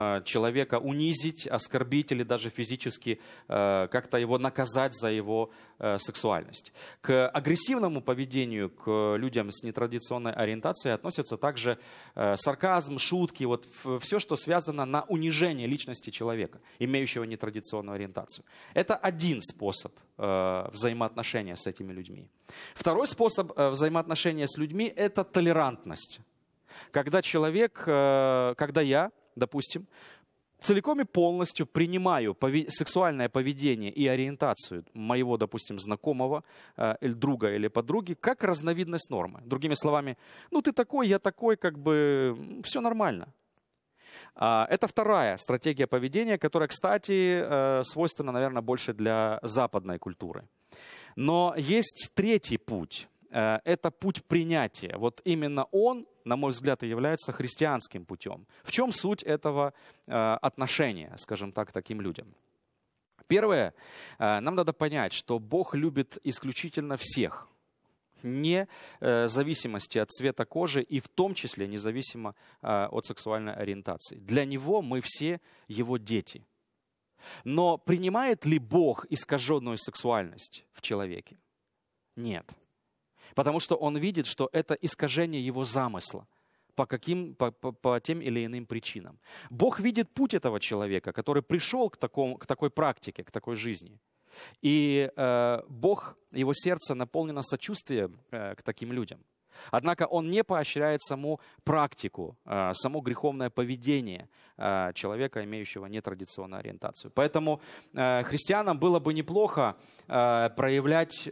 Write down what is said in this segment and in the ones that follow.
человека унизить, оскорбить или даже физически как-то его наказать за его сексуальность. К агрессивному поведению, к людям с нетрадиционной ориентацией относятся также сарказм, шутки, вот все, что связано на унижение личности человека, имеющего нетрадиционную ориентацию. Это один способ взаимоотношения с этими людьми. Второй способ взаимоотношения с людьми – это толерантность. Когда когда я, допустим, целиком и полностью принимаю сексуальное поведение и ориентацию моего, допустим, знакомого, или друга или подруги, как разновидность нормы. Другими словами, ну ты такой, я такой, как бы все нормально. Это вторая стратегия поведения, которая, кстати, свойственна, наверное, больше для западной культуры. Но есть третий путь. Это путь принятия. Вот именно он, на мой взгляд, и является христианским путем. В чем суть этого отношения, скажем так, к таким людям? Первое, нам надо понять, что Бог любит исключительно всех, вне зависимости от цвета кожи и в том числе независимо от сексуальной ориентации. Для Него мы все Его дети. Но принимает ли Бог искаженную сексуальность в человеке? Нет. Потому что Он видит, что это искажение Его замысла по тем или иным причинам. Бог видит путь этого человека, который пришел к такой практике, к такой жизни. И Бог, Его сердце наполнено сочувствием к таким людям. Однако Он не поощряет саму практику, само греховное поведение человека, имеющего нетрадиционную ориентацию. Поэтому христианам было бы неплохо проявлять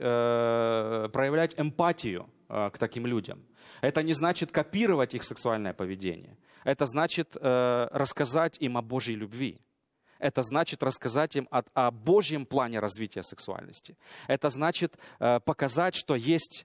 эмпатию к таким людям. Это не значит копировать их сексуальное поведение. Это значит рассказать им о Божьей любви. Это значит рассказать им о Божьем плане развития сексуальности. Это значит показать, что есть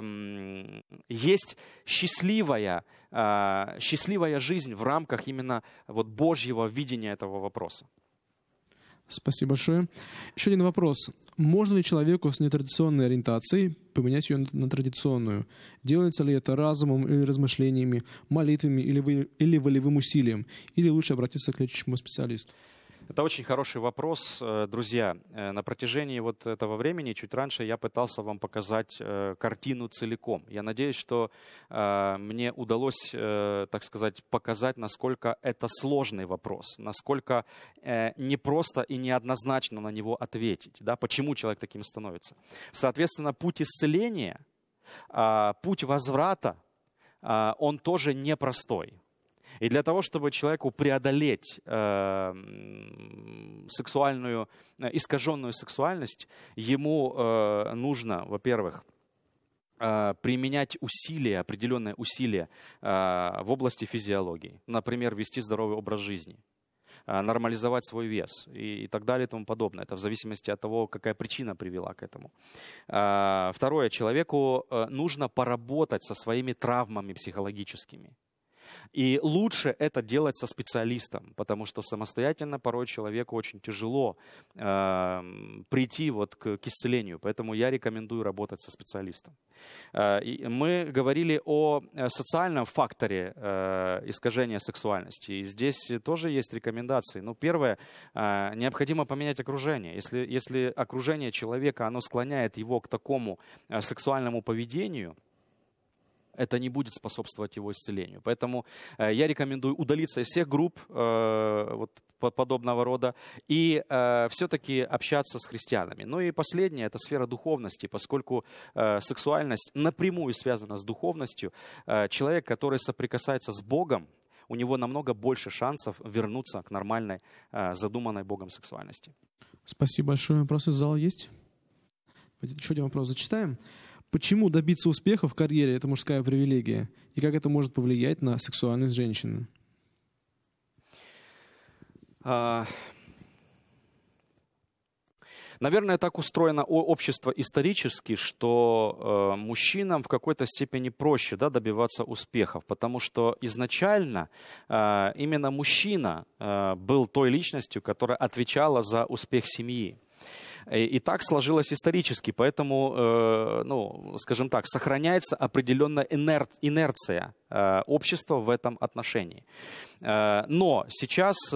счастливая жизнь в рамках именно вот Божьего видения этого вопроса. Спасибо большое. Еще один вопрос. Можно ли человеку с нетрадиционной ориентацией поменять ее на традиционную? Делается ли это разумом или размышлениями, молитвами или волевым усилием? Или лучше обратиться к лечащему специалисту? Это очень хороший вопрос, друзья. На протяжении вот этого времени, чуть раньше, я пытался вам показать картину целиком. Я надеюсь, что мне удалось, так сказать, показать, насколько это сложный вопрос, насколько непросто и неоднозначно на него ответить, да, почему человек таким становится. Соответственно, путь исцеления, путь возврата, он тоже непростой. И для того, чтобы человеку преодолеть искаженную сексуальность, ему нужно, во-первых, применять определенные усилия в области физиологии. Например, вести здоровый образ жизни, нормализовать свой вес и так далее и тому подобное. Это в зависимости от того, какая причина привела к этому. Второе, человеку нужно поработать со своими травмами психологическими. И лучше это делать со специалистом, потому что самостоятельно порой человеку очень тяжело прийти вот к исцелению. Поэтому я рекомендую работать со специалистом. Мы говорили о социальном факторе искажения сексуальности. И здесь тоже есть рекомендации. Ну, первое, необходимо поменять окружение. Если окружение человека, оно склоняет его к такому сексуальному поведению, это не будет способствовать его исцелению. Поэтому я рекомендую удалиться из всех групп подобного рода и все-таки общаться с христианами. Ну и последнее – это сфера духовности, поскольку сексуальность напрямую связана с духовностью. Человек, который соприкасается с Богом, у него намного больше шансов вернуться к нормальной, задуманной Богом сексуальности. Спасибо большое. Вопросы из зала есть? Еще один вопрос зачитаем. Почему добиться успеха в карьере – это мужская привилегия? И как это может повлиять на сексуальность женщины? Наверное, так устроено общество исторически, что мужчинам в какой-то степени проще, да, добиваться успехов, потому что изначально именно мужчина был той личностью, которая отвечала за успех семьи. И так сложилось исторически, поэтому, скажем так, сохраняется определенная инерция общества в этом отношении. Но сейчас